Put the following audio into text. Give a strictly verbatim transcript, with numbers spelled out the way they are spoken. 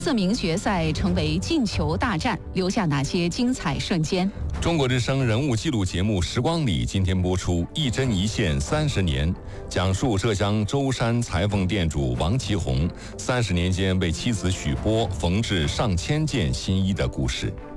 四名决赛成为进球大战，留下哪些精彩瞬间？ 中国之声人物纪录节目《时光里》今天播出，一针一线三十年，讲述浙江舟山裁缝店主王其红三十年间为妻子许波缝制上千件新衣的故事。